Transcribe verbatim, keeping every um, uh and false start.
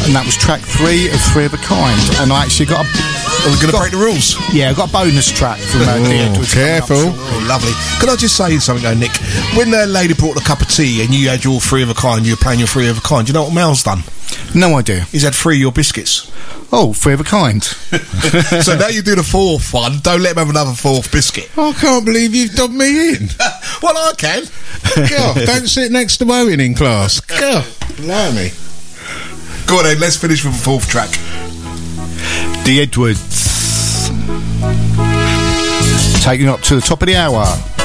and that was track three of Three of a Kind. And I actually got a... Are we going to break the rules? Yeah, I got a bonus track from uh, oh, the Edwards. Careful. Oh, lovely. Can I just say something, though, Nick? When the lady brought a cup of tea and you had your Three of a Kind, you were playing your Three of a Kind, do you know what Mel's done? No idea. He's had three of your biscuits. Oh, Three of a Kind. So now you do the fourth one, don't let him have another fourth biscuit. I can't believe you've dubbed me in. Well, I can. God, don't sit next to Owen in class. God, blimey. Go on then, let's finish with the fourth track. The Edwards. Taking up to the top of the hour.